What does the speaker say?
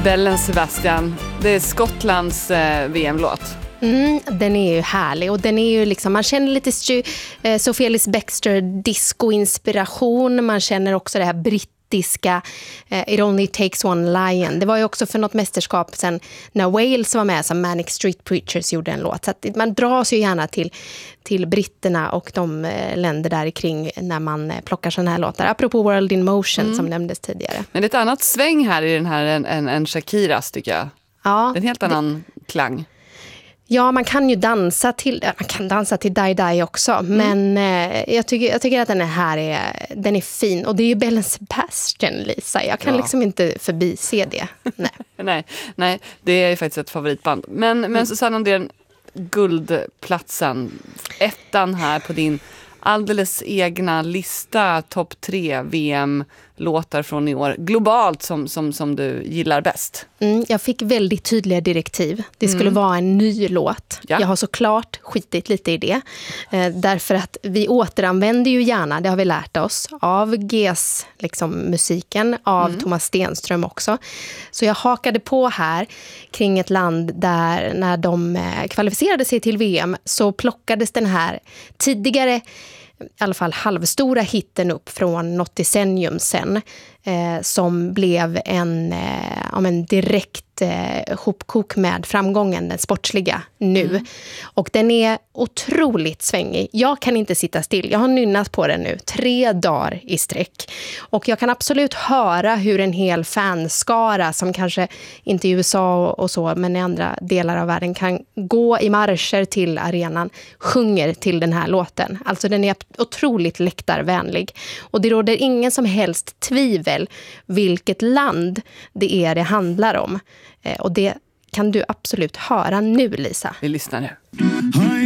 Bellen Sebastian, det är Skottlands VM-låt. Den är ju härlig och den är ju liksom, man känner lite Sophie Ellis-Bextor disco-inspiration, man känner också det här brittiska It Only Takes One Lion. Det var ju också för något mästerskap sen när Wales var med som Manic Street Preachers gjorde en låt. Så att man dras ju gärna till britterna och de länder där kring när man plockar såna här låtar. Apropå World in Motion som nämndes tidigare. Men det är ett annat sväng här i den här än Shakiras tycker jag. Ja, en helt annan klang. Ja, man kan ju dansa till Die Die också, men jag tycker att den är fin. Och det är ju Bellen Sebastian, Lisa. Jag kan liksom inte förbise det. Nej, det är ju faktiskt ett favoritband. Men Susanne Andrén, guldplatsen, ettan här på din alldeles egna lista, topp 3 VM-låtar från i år globalt som du gillar bäst. Jag fick väldigt tydliga direktiv. Det skulle vara en ny låt. Ja. Jag har såklart skitit lite i det. Därför att vi återanvänder ju gärna, det har vi lärt oss, av GES liksom, musiken, av Thomas Stenström också. Så jag hakade på här kring ett land där när de kvalificerade sig till VM så plockades den här tidigare i alla fall halvstora hitten upp från något decennium sen som blev en direkt hopkok med framgången, den sportsliga nu. Och den är otroligt svängig. Jag kan inte sitta still. Jag har nynnat på den nu 3 dagar i sträck. Och jag kan absolut höra hur en hel fanskara som kanske inte i USA och så, men i andra delar av världen kan gå i marscher till arenan, sjunger till den här låten. Alltså den är otroligt läktarvänlig. Och det råder ingen som helst tvivel vilket land det handlar om. Och det kan du absolut höra nu, Lisa. Vi lyssnar nu.